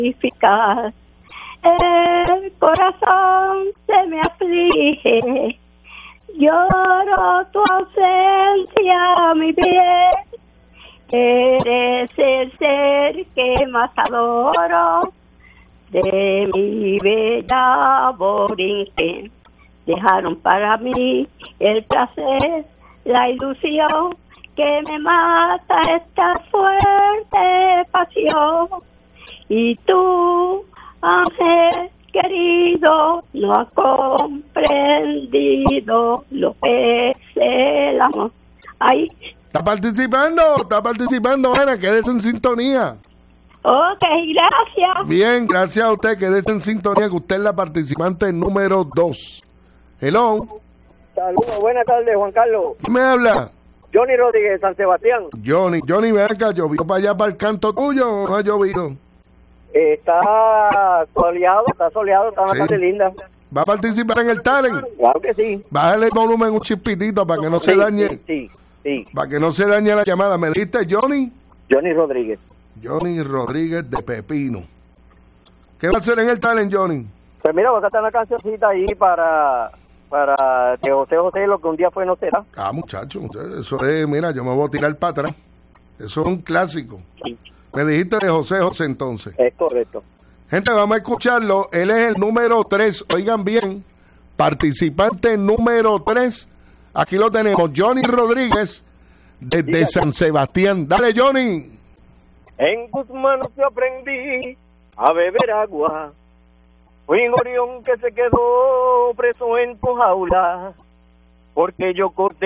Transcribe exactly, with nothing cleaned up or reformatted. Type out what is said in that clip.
significar. El corazón se me aflige, lloro tu ausencia, mi bien. Eres el ser que más adoro de mi bella Borinquen. Dejaron para mí el placer, la ilusión que me mata esta fuerte pasión. Y tú, ángel querido, no has comprendido lo que es el amor. Ahí. Está participando, está participando, Ana, quédese en sintonía. Ok, gracias. Bien, gracias a usted, quédese en sintonía, que usted es la participante número dos. Hello. Saludos, buenas tardes, Juan Carlos. ¿Quién me habla? Johnny Rodríguez, San Sebastián. Johnny, Johnny, ven acá, ¿llovió para allá, para el canto tuyo o no ha llovido? Eh, está soleado, está soleado, está una Sí. tarde linda. ¿Va a participar en el talent? Claro que sí. Bájale el volumen un chispitito para que no se Sí, dañe. Sí, sí, sí. Para que no se dañe la llamada. ¿Me dijiste Johnny? Johnny Rodríguez. Johnny Rodríguez de Pepino. ¿Qué va a hacer en el talent, Johnny? Pues mira, voy a cantar una cancioncita ahí para, para de José José, lo que un día fue no será. Ah, muchacho, eso es, mira, yo me voy a tirar para atrás. Eso es un clásico. Sí. Me dijiste de José José entonces. Es correcto. Gente, vamos a escucharlo. Él es el número tres. Oigan bien, participante número tres. Aquí lo tenemos, Johnny Rodríguez, desde Dígame. San Sebastián. Dale, Johnny. En tus manos yo aprendí a beber agua. Fui un gorión que se quedó preso en tu jaula, porque yo corté